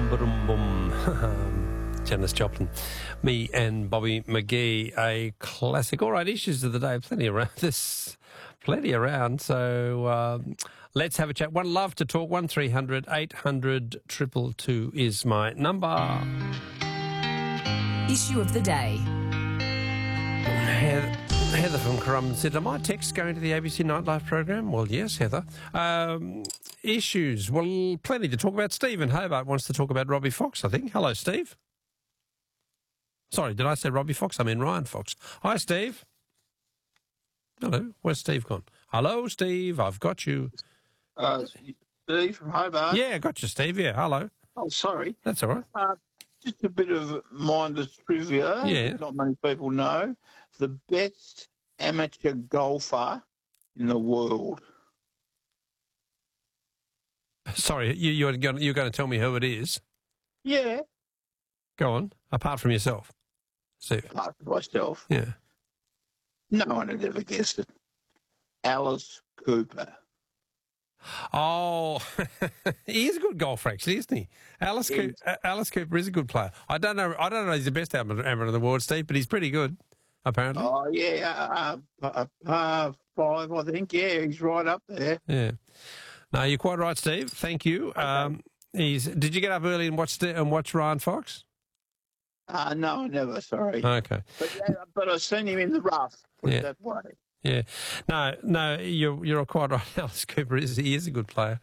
Boom, boom. Janis Joplin. Me and Bobby McGee, a classic. All right, issues of the day. Plenty around. So let's have a chat. One love to talk. 1300 800 222 is my number. Issue of the day. Heather from Currumbin said, "Are my texts going to the ABC Nightlife program?" Well, yes, Heather. Issues. Well, plenty to talk about. Steve in Hobart wants to talk about Robbie Fox, I think. Hello, Steve. Sorry, did I say Robbie Fox? I mean Ryan Fox. Hi, Steve. Hello. Where's Steve gone? Hello, Steve. I've got you. Steve from Hobart. Yeah, got you, Steve. Yeah, hello. Oh, sorry. That's all right. Just a bit of mindless trivia. Yeah. Not many people know. The best amateur golfer in the world. Sorry, you're going to tell me who it is? Yeah. Go on. Apart from yourself, Steve. Apart from myself. Yeah. No one had ever guessed it. Alice Cooper. Oh, he is a good golfer, actually, isn't he? Alice Cooper is a good player. I don't know he's the best amateur in the world, Steve, but he's pretty good, apparently. Oh, yeah. Par 5, I think. Yeah, he's right up there. Yeah. No, you're quite right, Steve. Thank you. Okay. Did you get up early and watch Ryan Fox? No, I never, sorry. Okay. But I've seen him in the rough, put Yeah. it that way. Yeah. No, you're quite right. Alice Cooper he is a good player.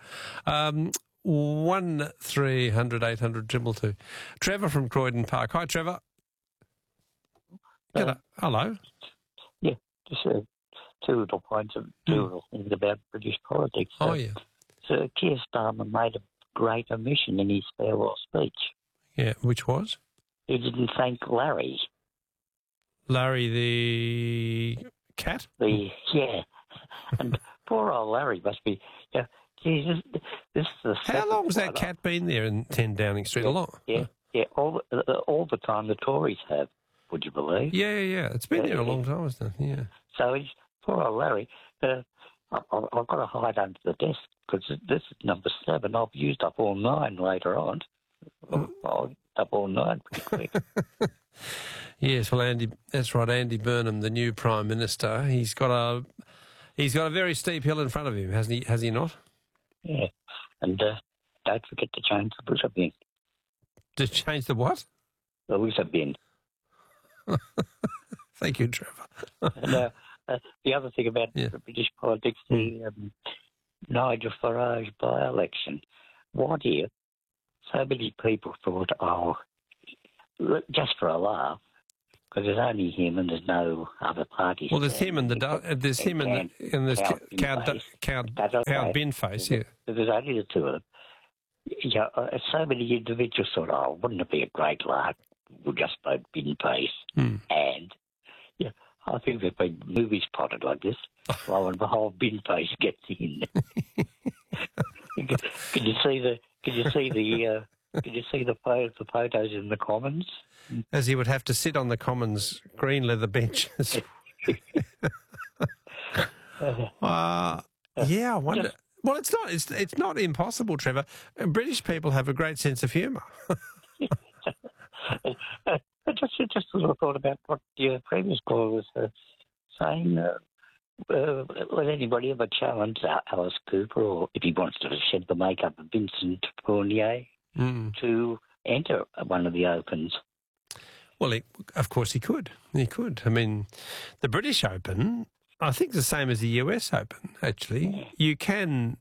1300 800 222. Trevor from Croydon Park. Hi, Trevor. Hello. Yeah, just two little things about British politics. Oh, yeah. So Keir Starmer made a great omission in his farewell speech. Yeah, which was? He didn't thank Larry. Larry the cat? Yeah. And poor old Larry must be... Jesus, this is the How long has that cat been there in 10 Downing Street? A lot? Yeah, all the time the Tories have, would you believe? Yeah. It's been there a long time, hasn't it? Yeah. So poor old Larry... I've got to hide under the desk because this is number 7. I've used up all 9 later on. I'll use up all 9 pretty quick. Yes, well, that's right. Andy Burnham, the new Prime Minister, he's got a very steep hill in front of him, hasn't he? Has he not? Yeah, and don't forget to change the buzzer bin. To change the what? The buzzer bin. Thank you, Trevor. And, the other thing about British politics, the Nigel Farage by-election. What if so many people thought, just for a laugh, because there's only him and there's no other parties. Well, there's him and there's Count Binface, yeah. There's only the two of them. Yeah, so many individuals thought, wouldn't it be a great lark? We'll just vote Binface. And I think there's been movies plotted like this. Lo and behold, Binface gets in. Can you see the photos in the Commons? As he would have to sit on the Commons green leather benches. Yeah, I wonder. Well, it's not impossible, Trevor. British people have a great sense of humour. Just a little thought about what your previous caller was saying. Would anybody ever challenge Alice Cooper, or if he wants to shed the makeup of Vincent Fournier, to enter one of the Opens? Well, of course he could. He could. I mean, the British Open, I think the same as the US Open, actually. You can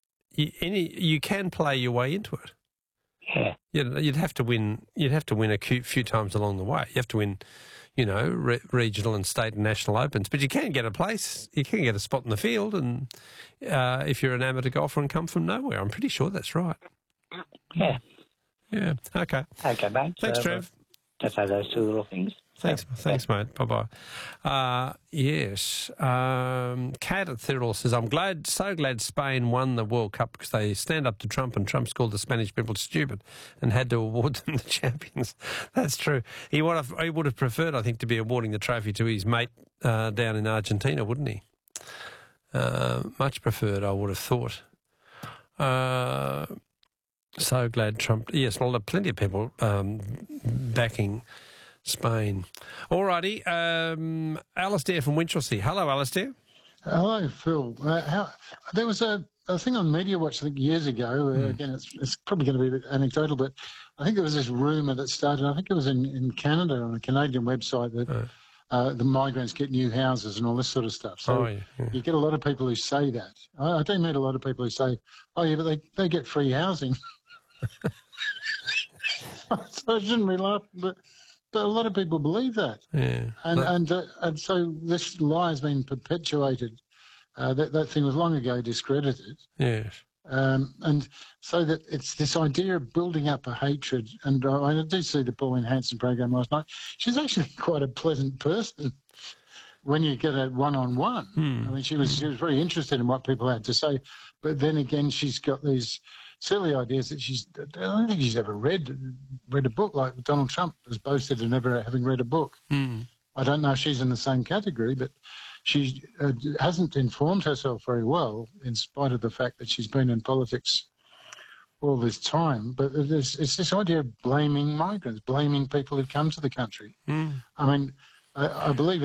play your way into it. Yeah. You'd have to win a few times along the way. You have to win, regional and state and national opens. But you can get a place. You can get a spot in the field, and if you're an amateur golfer and come from nowhere, I'm pretty sure that's right. Yeah. Yeah. Okay. Okay, mate. Thanks, Trev. Just those two little things. Thanks, mate. Bye-bye. Yes. Kat at Thirl says, I'm so glad Spain won the World Cup because they stand up to Trump and Trump's called the Spanish people stupid and had to award them the champions. That's true. He would have preferred, I think, to be awarding the trophy to his mate down in Argentina, wouldn't he? Much preferred, I would have thought. So glad Trump... Yes, well, there are plenty of people backing Spain. All righty. Alistair from Winchelsea. Hello, Alistair. Hello, Phil. There was a thing on Media Watch, I think, years ago. Again, it's probably going to be a bit anecdotal, but I think there was this rumour that started, I think it was in Canada, on a Canadian website, that the migrants get new houses and all this sort of stuff. So you get a lot of people who say that. I do meet a lot of people who say, oh, yeah, but they get free housing. So I shouldn't be laughing, but a lot of people believe that. Yeah. And so this lie has been perpetuated. That thing was long ago discredited. Yes. And so that it's this idea of building up a hatred. And I did see the Pauline Hanson program last night. She's actually quite a pleasant person when you get a one-on-one. I mean, she was very interested in what people had to say. But then again, she's got these silly ideas that I don't think she's ever read a book, like Donald Trump has boasted of never having read a book. I don't know if she's in the same category, but she hasn't informed herself very well, in spite of the fact that she's been in politics all this time. But it's this idea of blaming migrants, blaming people who come to the country. I mean, I believe